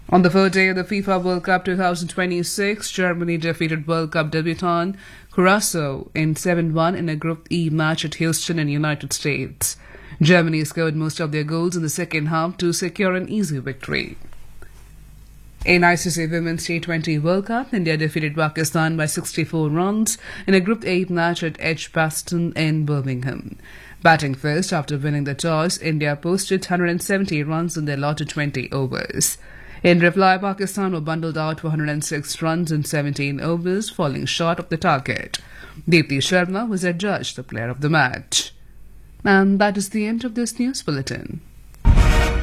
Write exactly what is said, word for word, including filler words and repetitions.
On the third day of the FIFA World Cup twenty twenty-six, Germany defeated World Cup debutant Curaçao in seven one in a Group E match at Houston in the United States. Germany scored most of their goals in the second half to secure an easy victory. In I C C Women's T twenty World Cup, India defeated Pakistan by sixty-four runs in a Group eight match at Edgbaston in Birmingham. Batting first after winning the toss, India posted one hundred seventy runs in their allotted twenty overs. In reply, Pakistan were bundled out for one hundred six runs in seventeen overs, falling short of the target. Deepti Sharma was adjudged the player of the match. And that is the end of this news bulletin.